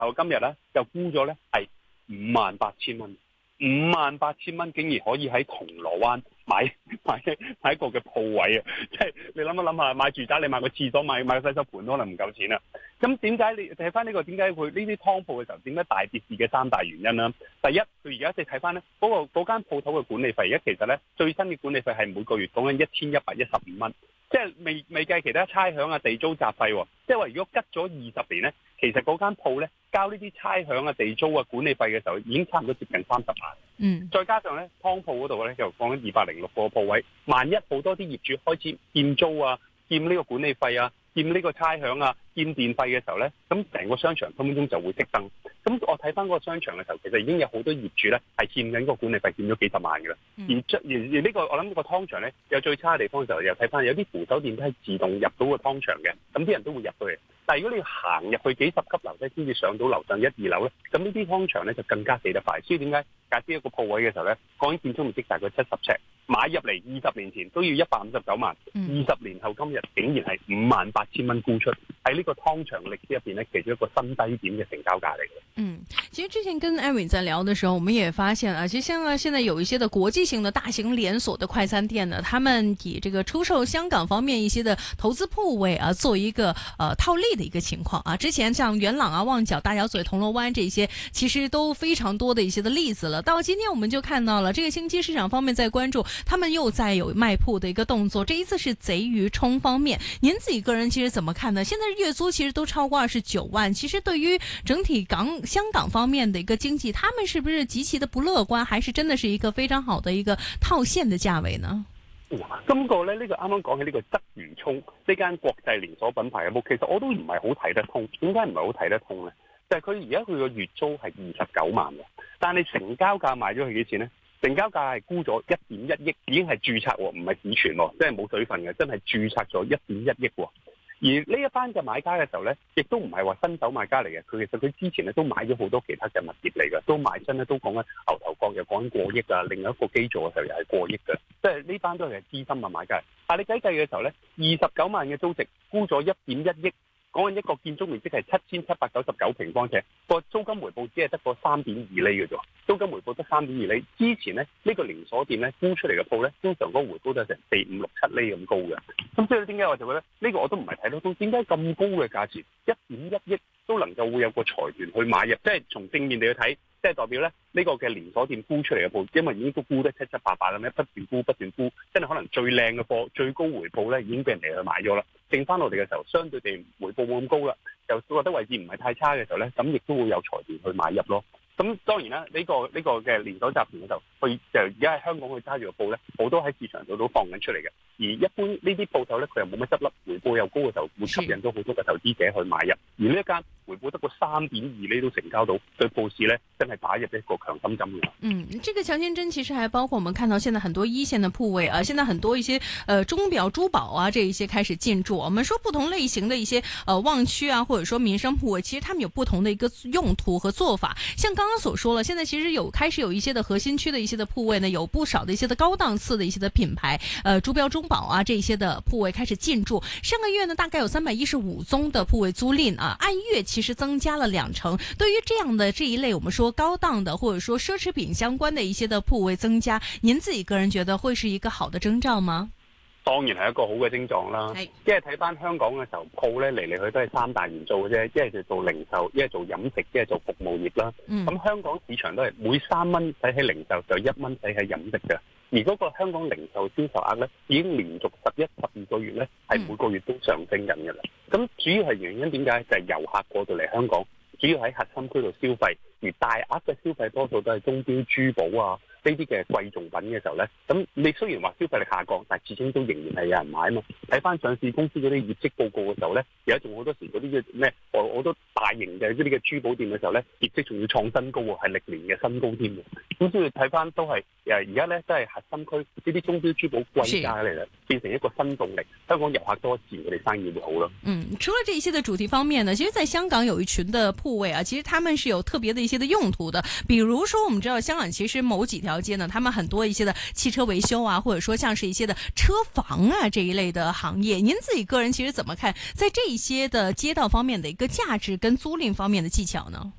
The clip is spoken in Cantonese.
後今日咧就沽咗咧係58,000蚊，58,000蚊竟然可以喺銅鑼灣買一個嘅鋪位啊！即係你諗一諗下，買住宅你買個廁所買個洗手盤都可能唔夠錢啊！咁點解你睇翻呢個點解佢呢啲湯鋪嘅時候點解大跌市嘅三大原因啦？第一，佢而家你睇翻咧嗰間鋪頭嘅管理費，而家其實咧最新嘅管理費係每個月講緊1115蚊。即係未計其他差響啊、地租雜費喎，即係話如果吉咗20年咧，其實嗰間鋪咧交呢啲差響啊、地租啊、管理費嘅時候，已經差唔多接近30萬。再加上咧湯鋪嗰度咧，就講緊206個鋪位，萬一好多啲業主開始欠租啊、欠呢個管理費啊、欠呢個差響啊、欠電費嘅時候咧，咁成個商場分分鐘就會熄燈。咁我睇翻嗰個商場嘅時候，其實已經有好多業主咧係欠緊個管理費，欠咗幾十萬嘅啦。而呢個我諗呢個湯場咧有最差嘅地方就係又睇翻有啲扶手電梯係自動入到個湯場嘅，咁啲人都會入到嚟。但係如果你要行入去幾十級樓梯先至上到樓上1、2樓咧，咁呢啲湯場咧就更加死得快。所以點解介紹一個鋪位嘅時候咧，講緊建築面積大概70尺，買入嚟20年前都要159萬，20年後今日竟然係58,000蚊沽出，喺呢個湯場歷史入邊咧，其中一個新低點嘅成交價嚟嘅。 其實之前跟Aaron在聊的時候，我們也發現啊，其實現在有一些的國際性的大型連鎖的快餐店呢，他們以這個出售香港方面一些的投資鋪位啊，做一個套利的一個情況啊。之前像元朗啊、旺角、大角咀、銅鑼灣這些，其實都非常多的一些的例子了。到今天我們就看到了，這個星期市場方面在關注，他們又在有賣鋪的一個動作。這一次是賊魚涌方面，您自己個人其實怎麼看呢？現在月租其實都超過29萬，其實對於整體香港方面的一個經濟，他們是不是極其的不樂觀，還是真的是一個非常好的一個套現的價位呢？ 今個咧呢個啱啱講起呢個鰂魚涌呢間國際連鎖品牌嘅鋪，其實我都唔係好睇得通。點解唔係好睇得通呢？就係佢而家佢個月租係29萬嘅，但係成交價賣咗佢幾錢呢？成交價係估咗1.1億，已經係註冊喎，唔係市傳喎，即係冇水分嘅，真係註冊咗1.1億喎。而呢一班嘅買家嘅時候咧，亦都唔係話新手買家嚟嘅，佢其實佢之前咧都買咗好多其他嘅物業嚟嘅，都買新咧都講緊牛頭角又講緊過億啊，另外一個基座嘅時候又係過億嘅，即係呢班都係資深嘅買家。但係你計嘅時候咧，29萬嘅租值估咗1.1億。講緊一個建築面積係7799平方尺，個租金回報只係得個3.2厘嘅啫，租金回報得3.2厘。之前咧呢個連鎖店咧沽出嚟嘅鋪咧，通常嗰個回報都係成4、5、6、7厘咁高嘅。咁所以點解我就覺得呢個我都唔係睇到通，點解咁高嘅價錢1.1億都能夠會有個財團去買入？即係從正面地去睇，即係代表咧呢個嘅連鎖店沽出嚟嘅鋪，因為已經都沽得七七八八啦，不斷沽，真係可能最靚嘅貨、最高回報咧已經俾人哋去買咗啦。剩翻落嚟嘅時候，相對地回報冇咁高啦，又覺得位置唔係太差嘅時候咧，咁亦都會有財團去買入咯。咁當然啦，呢個嘅連鎖集團嗰度，佢就而家喺香港去揸住個鋪咧，好多喺市場度都放緊出嚟嘅。而一般呢啲鋪頭咧，佢又冇乜執笠，回報又高嘅時候，會吸引到好多嘅投資者去買入。而呢一間回報得個3.2厘都成交到，對鋪市咧真係打入一個強心針嘅。 這個強心針其實還包括我們看到現在很多一線的鋪位啊，現在很多一些鐘錶、珠寶啊這一些開始進駐。我們說不同類型的一些旺區啊，或者說民生鋪位，其實他們有不同的一個用途和做法。像剛剛所說了，現在其實開始有一些的核心區的一些的鋪位呢，有不少的一些的高檔次的一些的品牌，珠錶、鐘寶啊這一些的鋪位開始進駐。上個月呢，大概有315宗的鋪位租賃啊，按月其實增加了2成。對於這樣的這一類，我們說高檔的或者說奢侈品相關的一些的鋪位增加，您自己個人覺得會是一個好的徵兆嗎？ 當然係一個好嘅徵狀啦。因為睇翻香港嘅時候，鋪咧嚟嚟去都係3大元素嘅啫，一係就做零售，一係做飲食，一係做服務業啦。咁香港市場都係每3蚊使喺零售就1蚊使喺飲食嘅。而嗰個香港零售銷售額咧，已經連續11、12個月咧，係每個月都上升緊嘅啦。咁主要係原因點解？就係遊客過到嚟香港，主要喺核心區度消費，而大額嘅消費多數都係鐘錶、珠寶啊呢啲嘅貴重品嘅時候咧，咁你雖然話消費力下降，但係始終都仍然係有人買啊嘛。睇翻上市公司嗰啲業績報告嘅時候咧，而家仲好多時嗰啲嘅咩，我都大型嘅嗰啲嘅珠寶店嘅時候咧，業績仲要創新高喎，係歷年嘅新高添嘅。咁所以睇翻都係而家咧都係核心區呢啲鐘錶珠寶貴價嚟啦，變成一個新動力。香港遊客多，自然佢哋生意會好咯。 除了這些的主題方面呢，其實在香港有一群的鋪位啊，其實他們是有特別的一些些的用途的。比如说，我们知道香港其实某几条街呢，他们很多一些的汽车维修啊，或者说像是一些的车房啊这一类的行业，您自己个人其实怎么看在这一些的街道方面的一个价值跟租赁方面的技巧呢？